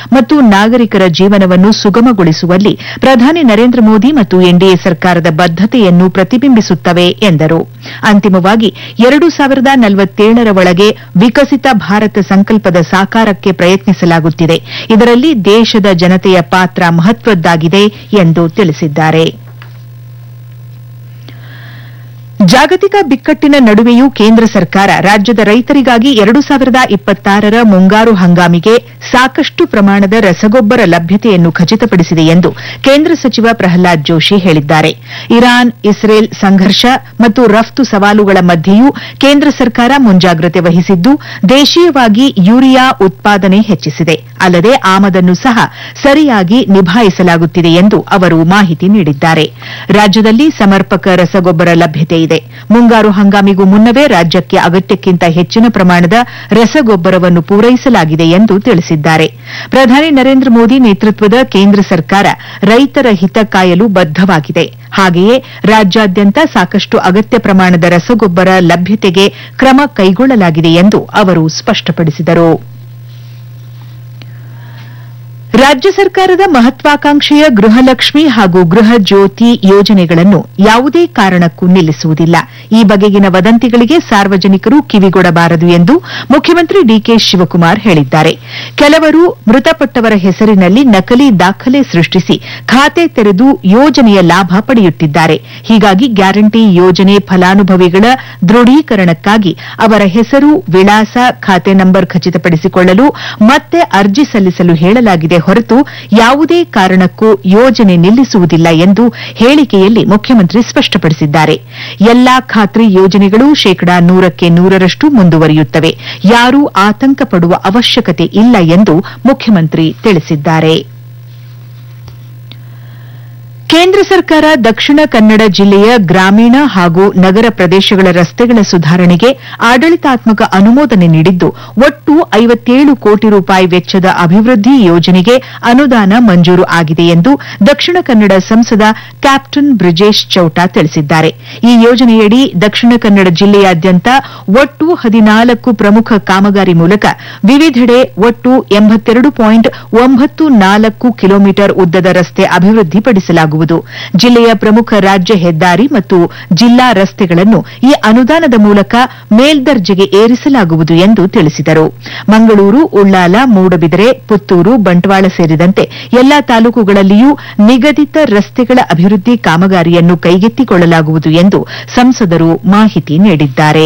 ಮತ್ತು ನಾಗರಿಕರ ಜೀವನವನ್ನು ಸುಗಮಗೊಳಿಸುವಲ್ಲಿ ಪ್ರಧಾನಿ ನರೇಂದ್ರ ಮೋದಿ ಮತ್ತು ಎನ್ಡಿಎ ಸರ್ಕಾರದ ಬದ್ದತೆಯನ್ನು ಪ್ರತಿಬಿಂಬಿಸುತ್ತವೆ ಎಂದರು. ಅಂತಿಮವಾಗಿ 2047ರ ಒಳಗೆ ವಿಕಸಿತ ಭಾರತ ಸಂಕಲ್ಪದ ಸಾಕಾರಕ್ಕೆ ಪ್ರಯತ್ನಿಸಲಾಗುತ್ತಿದೆ. ಇದರಲ್ಲಿ ದೇಶದ ಜನತೆಯ ಪಾತ್ರ ಮಹತ್ವದ್ದಾಗಿದೆ ಎಂದು ತಿಳಿಸಿದ್ದಾರೆ. ಜಾಗತಿಕ ಬಿಕ್ಕಟ್ಟಿನ ನಡುವೆಯೂ ಕೇಂದ್ರ ಸರ್ಕಾರ ರಾಜ್ಯದ ರೈತರಿಗಾಗಿ 2026ರ ಮುಂಗಾರು ಹಂಗಾಮಿಗೆ ಸಾಕಷ್ಟು ಪ್ರಮಾಣದ ರಸಗೊಬ್ಬರ ಲಭ್ಯತೆಯನ್ನು ಖಚಿತಪಡಿಸಿದೆ ಎಂದು ಕೇಂದ್ರ ಸಚಿವ ಪ್ರಹ್ಲಾದ್ ಜೋಶಿ ಹೇಳಿದ್ದಾರೆ. ಇರಾನ್ ಇಸ್ರೇಲ್ ಸಂಘರ್ಷ ಮತ್ತು ರಫ್ತು ಸವಾಲುಗಳ ಮಧ್ಯೆಯೂ ಕೇಂದ್ರ ಸರ್ಕಾರ ಮುಂಜಾಗ್ರತೆ ವಹಿಸಿದ್ದು ದೇಶೀಯವಾಗಿ ಯೂರಿಯಾ ಉತ್ಪಾದನೆ ಹೆಚ್ಚಿಸಿದೆ. ಅಲ್ಲದೆ ಆಮದನ್ನು ಸಹ ಸರಿಯಾಗಿ ನಿಭಾಯಿಸಲಾಗುತ್ತಿದೆ ಎಂದು ಅವರು ಮಾಹಿತಿ ನೀಡಿದ್ದಾರೆ. ರಾಜ್ಯದಲ್ಲಿ ಸಮರ್ಪಕ ರಸಗೊಬ್ಬರ ಲಭ್ಯತೆ ಇದೆ. ಮುಂಗಾರು ಹಂಗಾಮಿಗೂ ಮುನ್ನವೇ ರಾಜ್ಯಕ್ಕೆ ಅಗತ್ಯಕ್ಕಿಂತ ಹೆಚ್ಚಿನ ಪ್ರಮಾಣದ ರಸಗೊಬ್ಬರವನ್ನು ಪೂರೈಸಲಾಗಿದೆ ಎಂದು ತಿಳಿಸಿದ್ದಾರೆ. ಪ್ರಧಾನಿ ನರೇಂದ್ರ ಮೋದಿ ನೇತೃತ್ವದ ಕೇಂದ್ರ ಸರ್ಕಾರ ರೈತರ ಹಿತ ಕಾಯಲು ಬದ್ದವಾಗಿದೆ. ಹಾಗೆಯೇ ರಾಜ್ಯಾದ್ಯಂತ ಸಾಕಷ್ಟು ಅಗತ್ಯ ಪ್ರಮಾಣದ ರಸಗೊಬ್ಬರ ಲಭ್ಯತೆಗೆ ಕ್ರಮ ಕೈಗೊಳ್ಳಲಾಗಿದೆ ಎಂದು ಅವರು ಸ್ಪಷ್ಟಪಡಿಸಿದರು. ರಾಜ್ಯ ಸರ್ಕಾರದ ಮಹತ್ವಾಕಾಂಕ್ಷೆಯ ಗೃಹಲಕ್ಷ್ಮಿ ಹಾಗೂ ಗೃಹ ಜ್ಯೋತಿ ಯೋಜನೆಗಳನ್ನು ಯಾವುದೇ ಕಾರಣಕ್ಕೂ ನಿಲ್ಲಿಸುವುದಿಲ್ಲ. ಈ ಬಗೆಗಿನ ವದಂತಿಗಳಿಗೆ ಸಾರ್ವಜನಿಕರು ಕಿವಿಗೊಡಬಾರದು ಎಂದು ಮುಖ್ಯಮಂತ್ರಿ ಡಿಕೆ ಶಿವಕುಮಾರ್ ಹೇಳಿದ್ದಾರೆ. ಕೆಲವರು ಮೃತಪಟ್ಟವರ ಹೆಸರಿನಲ್ಲಿ ನಕಲಿ ದಾಖಲೆ ಸೃಷ್ಟಿಸಿ ಖಾತೆ ತೆರೆದು ಯೋಜನೆಯ ಲಾಭ ಪಡೆಯುತ್ತಿದ್ದಾರೆ. ಹೀಗಾಗಿ ಗ್ಯಾರಂಟಿ ಯೋಜನೆ ಫಲಾನುಭವಿಗಳ ದೃಢೀಕರಣಕ್ಕಾಗಿ ಅವರ ಹೆಸರು, ವಿಳಾಸ, ಖಾತೆ ನಂಬರ್ ಖಚಿತಪಡಿಸಿಕೊಳ್ಳಲು ಮತ್ತೆ ಅರ್ಜಿ ಸಲ್ಲಿಸಲು ಹೇಳಲಾಗಿದೆ ಹೊರತು ಯಾವುದೇ ಕಾರಣಕ್ಕೂ ಯೋಜನೆ ನಿಲ್ಲಿಸುವುದಿಲ್ಲ ಎಂದು ಹೇಳಿಕೆಯಲ್ಲಿ ಮುಖ್ಯಮಂತ್ರಿ ಸ್ಪಷ್ಟಪಡಿಸಿದ್ದಾರೆ. ಎಲ್ಲಾ ಖಾತ್ರಿ ಯೋಜನೆಗಳು 100% ಮುಂದುವರಿಯುತ್ತವೆ. ಯಾರೂ ಆತಂಕ ಪಡುವ ಅವಶ್ಯಕತೆ ಇಲ್ಲ ಎಂದು ಮುಖ್ಯಮಂತ್ರಿ ತಿಳಿಸಿದ್ದಾರೆ. ಕೇಂದ್ರ ಸರ್ಕಾರ ದಕ್ಷಿಣ ಕನ್ನಡ ಜಿಲ್ಲೆಯ ಗ್ರಾಮೀಣ ಹಾಗೂ ನಗರ ಪ್ರದೇಶಗಳ ರಸ್ತೆಗಳ ಸುಧಾರಣೆಗೆ ಆಡಳಿತಾತ್ಮಕ ಅನುಮೋದನೆ ನೀಡಿದ್ದು ಒಟ್ಟು 57 ಕೋಟಿ ರೂಪಾಯಿ ವೆಚ್ಚದ ಅಭಿವೃದ್ಧಿ ಯೋಜನೆಗೆ ಅನುದಾನ ಮಂಜೂರು ಆಗಿದೆ ಎಂದು ದಕ್ಷಿಣ ಕನ್ನಡ ಸಂಸದ ಕ್ಯಾಪ್ಟನ್ ಬ್ರಿಜೇಶ್ ಚೌಟ ತಿಳಿಸಿದ್ದಾರೆ. ಈ ಯೋಜನೆಯಡಿ ದಕ್ಷಿಣ ಕನ್ನಡ ಜಿಲ್ಲೆಯಾದ್ಯಂತ ಒಟ್ಟು 14 ಪ್ರಮುಖ ಕಾಮಗಾರಿ ಮೂಲಕ ವಿವಿಧೆಡೆ ಒಟ್ಟು 82.94 ಕಿಲೋಮೀಟರ್ ಉದ್ದದ ರಸ್ತೆ ಅಭಿವೃದ್ಧಿಪಡಿಸಲಾಗುವುದು. ಜಿಲ್ಲೆಯ ಪ್ರಮುಖ ರಾಜ್ಯ ಹೆದ್ದಾರಿ ಮತ್ತು ಜಿಲ್ಲಾ ರಸ್ತೆಗಳನ್ನು ಈ ಅನುದಾನದ ಮೂಲಕ ಮೇಲ್ದರ್ಜೆಗೆ ಏರಿಸಲಾಗುವುದು ಎಂದು ತಿಳಿಸಿದರು. ಮಂಗಳೂರು, ಉಳ್ಳಾಲ, ಮೂಡಬಿದರೆ, ಪುತ್ತೂರು, ಬಂಟ್ವಾಳ ಸೇರಿದಂತೆ ಎಲ್ಲಾ ತಾಲೂಕುಗಳಲ್ಲಿಯೂ ನಿಗದಿತ ರಸ್ತೆಗಳ ಅಭಿವೃದ್ಧಿ ಕಾಮಗಾರಿಯನ್ನು ಕೈಗೆತ್ತಿಕೊಳ್ಳಲಾಗುವುದು ಎಂದು ಸಂಸದರು ಮಾಹಿತಿ ನೀಡಿದ್ದಾರೆ.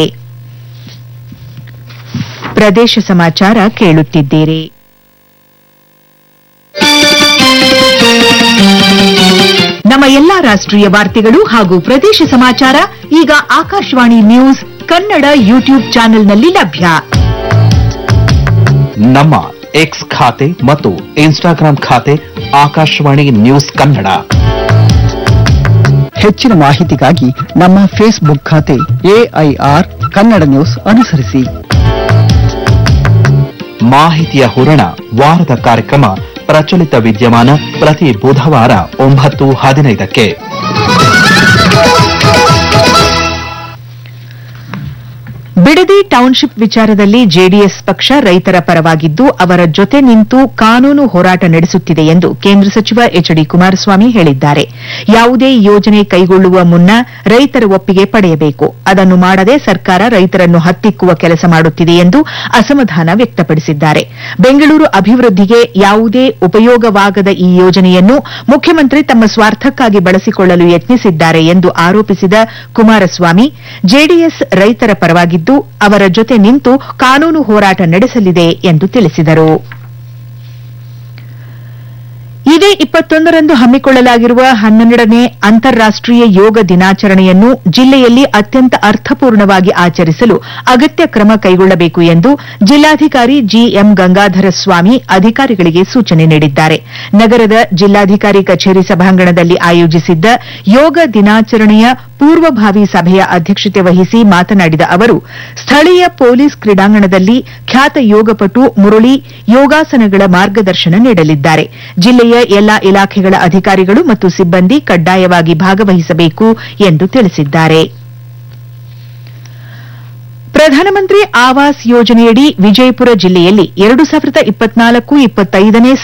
ಪ್ರದೇಶ ಸಮಾಚಾರ ಕೇಳುತ್ತಿದ್ದೀರಿ. ನಮ್ಮ ಎಲ್ಲಾ ರಾಷ್ಟ್ರೀಯ ವಾರ್ತೆಗಳು ಹಾಗೂ ಪ್ರದೇಶ ಸಮಾಚಾರ ಈಗ ಆಕಾಶವಾಣಿ ನ್ಯೂಸ್ ಕನ್ನಡ ಯೂಟ್ಯೂಬ್ ಚಾನೆಲ್ನಲ್ಲಿ ಲಭ್ಯ. ನಮ್ಮ ಎಕ್ಸ್ ಖಾತೆ ಮತ್ತು ಇನ್ಸ್ಟಾಗ್ರಾಂ ಖಾತೆ ಆಕಾಶವಾಣಿ ನ್ಯೂಸ್ ಕನ್ನಡ. ಹೆಚ್ಚಿನ ಮಾಹಿತಿಗಾಗಿ ನಮ್ಮ ಫೇಸ್ಬುಕ್ ಖಾತೆ ಎಐಆರ್ ಕನ್ನಡ ನ್ಯೂಸ್ ಅನುಸರಿಸಿ. ಮಾಹಿತಿಯ ಹೂರಣ ವಾರದ ಕಾರ್ಯಕ್ರಮ ಪ್ರಚಲಿತ ವಿದ್ಯಮಾನ ಪ್ರತಿ ಬುಧವಾರ 9:15ಕ್ಕೆ. ಬಿಡದಿ ಟೌನ್ಶಿಪ್ ವಿಚಾರದಲ್ಲಿ ಜೆಡಿಎಸ್ ಪಕ್ಷ ರೈತರ ಪರವಾಗಿದ್ದು ಅವರ ಜೊತೆ ನಿಂತು ಕಾನೂನು ಹೋರಾಟ ನಡೆಸುತ್ತಿದೆ ಎಂದು ಕೇಂದ್ರ ಸಚಿವ ಎಚ್ ಡಿ ಕುಮಾರಸ್ವಾಮಿ ಹೇಳಿದ್ದಾರೆ. ಯಾವುದೇ ಯೋಜನೆ ಕೈಗೊಳ್ಳುವ ಮುನ್ನ ರೈತರ ಒಪ್ಪಿಗೆ ಪಡೆಯಬೇಕು. ಅದನ್ನು ಮಾಡದೆ ಸರ್ಕಾರ ರೈತರನ್ನು ಹತ್ತಿಕ್ಕುವ ಕೆಲಸ ಮಾಡುತ್ತಿದೆ ಎಂದು ಅಸಮಾಧಾನ ವ್ಯಕ್ತಪಡಿಸಿದ್ದಾರೆ. ಬೆಂಗಳೂರು ಅಭಿವೃದ್ಧಿಗೆ ಯಾವುದೇ ಉಪಯೋಗವಾಗದ ಈ ಯೋಜನೆಯನ್ನು ಮುಖ್ಯಮಂತ್ರಿ ತಮ್ಮ ಸ್ವಾರ್ಥಕ್ಕಾಗಿ ಬಳಸಿಕೊಳ್ಳಲು ಯತ್ನಿಸಿದ್ದಾರೆ ಎಂದು ಆರೋಪಿಸಿದ ಕುಮಾರಸ್ವಾಮಿ, ಜೆಡಿಎಸ್ ರೈತರ ಪರವಾಗಿದ್ದು ಅವರ ಜೊತೆ ನಿಂತು ಕಾನೂನು ಹೋರಾಟ ನಡೆಸಲಿದೆ ಎಂದು ತಿಳಿಸಿದರು. ಇದೇ 21ರಂದು ಹಮ್ಮಿಕೊಳ್ಳಲಾಗಿರುವ 12ನೇ ಅಂತಾರಾಷ್ಟೀಯ ಯೋಗ ದಿನಾಚರಣೆಯನ್ನು ಜಿಲ್ಲೆಯಲ್ಲಿ ಅತ್ಯಂತ ಅರ್ಥಪೂರ್ಣವಾಗಿ ಆಚರಿಸಲು ಅಗತ್ಯ ಕ್ರಮ ಕೈಗೊಳ್ಳಬೇಕು ಎಂದು ಜಿಲ್ಲಾಧಿಕಾರಿ ಜಿಎಂ ಗಂಗಾಧರ ಸ್ವಾಮಿ ಅಧಿಕಾರಿಗಳಿಗೆ ಸೂಚನೆ ನೀಡಿದ್ದಾರೆ. ನಗರದ ಜಿಲ್ಲಾಧಿಕಾರಿ ಕಚೇರಿ ಸಭಾಂಗಣದಲ್ಲಿ ಆಯೋಜಿಸಿದ್ದ ಯೋಗ ದಿನಾಚರಣೆಯ ಪೂರ್ವಭಾವಿ ಸಭೆಯ ಅಧ್ಯಕ್ಷತೆ ವಹಿಸಿ ಮಾತನಾಡಿದ ಅವರು, ಸ್ಥಳೀಯ ಪೊಲೀಸ್ ಕ್ರೀಡಾಂಗಣದಲ್ಲಿ ಖ್ಯಾತ ಯೋಗಪಟು ಮುರಳಿ ಯೋಗಾಸನಗಳ ಮಾರ್ಗದರ್ಶನ ನೀಡಲಿದ್ದಾರೆ. ಜಿಲ್ಲೆಯ ಎಲ್ಲಾ ಇಲಾಖೆಗಳ ಅಧಿಕಾರಿಗಳು ಮತ್ತು ಸಿಬ್ಬಂದಿ ಕಡ್ಡಾಯವಾಗಿ ಭಾಗವಹಿಸಬೇಕು ಎಂದು ತಿಳಿಸಿದ್ದಾರೆ. ಪ್ರಧಾನಮಂತ್ರಿ ಆವಾಸ್ ಯೋಜನೆಯಡಿ ವಿಜಯಪುರ ಜಿಲ್ಲೆಯಲ್ಲಿ 2024-25ನೇ